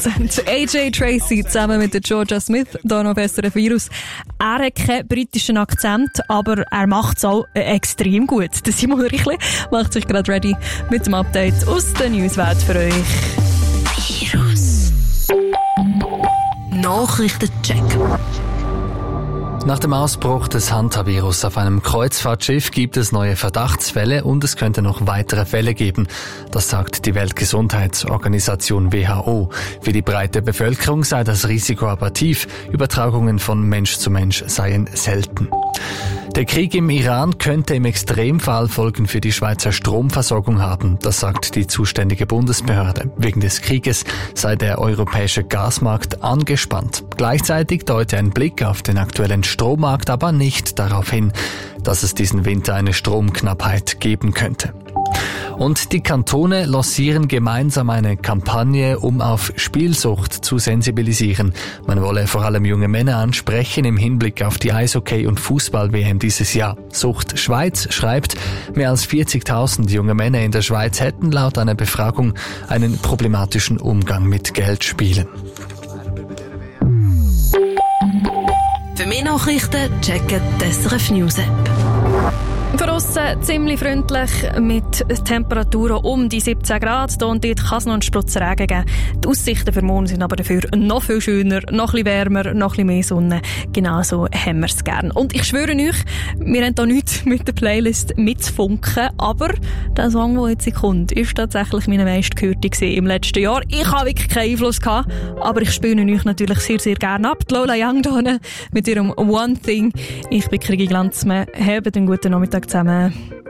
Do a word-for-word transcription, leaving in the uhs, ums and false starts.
Die A J Tracy zusammen mit der Georgia Smith, hier noch besser Virus. Er hat keinen britischen Akzent, aber er macht es auch äh, extrem gut. Der Simon Richli macht sich gerade ready mit dem Update aus der Newswelt für euch. Virus. Nachrichtencheck. Nach dem Ausbruch des Hantavirus auf einem Kreuzfahrtschiff gibt es neue Verdachtsfälle und es könnte noch weitere Fälle geben. Das sagt die Weltgesundheitsorganisation W H O. Für die breite Bevölkerung sei das Risiko aber tief. Übertragungen von Mensch zu Mensch seien selten. Der Krieg im Iran könnte im Extremfall Folgen für die Schweizer Stromversorgung haben, das sagt die zuständige Bundesbehörde. Wegen des Krieges sei der europäische Gasmarkt angespannt. Gleichzeitig deute ein Blick auf den aktuellen Strommarkt aber nicht darauf hin, dass es diesen Winter eine Stromknappheit geben könnte. Und die Kantone lancieren gemeinsam eine Kampagne, um auf Spielsucht zu sensibilisieren. Man wolle vor allem junge Männer ansprechen im Hinblick auf die Eishockey- und Fußball-W M dieses Jahr. Sucht Schweiz schreibt, mehr als vierzigtausend junge Männer in der Schweiz hätten laut einer Befragung einen problematischen Umgang mit Geldspielen. Für mehr Nachrichten checken die S R F News App. Draussen ziemlich freundlich mit Temperaturen um die siebzehn Grad. Hier und dort kann es noch einen Spritz Regen geben. Die Aussichten für morgen sind aber dafür noch viel schöner, noch ein bisschen wärmer, noch ein bisschen mehr Sonne. Genauso haben wir es gern. Und ich schwöre euch, wir haben hier nichts mit der Playlist mitzufunken, aber der Song, der jetzt kommt, ist tatsächlich meine meistgehörte im letzten Jahr. Ich habe wirklich keinen Einfluss gehabt, aber ich spiele euch natürlich sehr, sehr gerne ab. Die Lola Young hier mit ihrem One Thing. Ich bin Krigi Glanzmann. Habt einen guten Nachmittag zusammen.